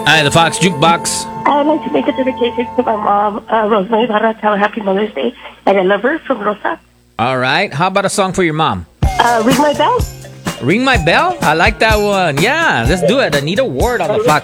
Hi, the Fox Jukebox. I'd like to make a dedication to my mom, Rosemary Barra. Tell her Happy Mother's Day. And I love her from Rosa. All right. How about a song for your mom? Ring My Bell. Ring My Bell? I like that one. Yeah, let's do it. Anita Ward on the Fox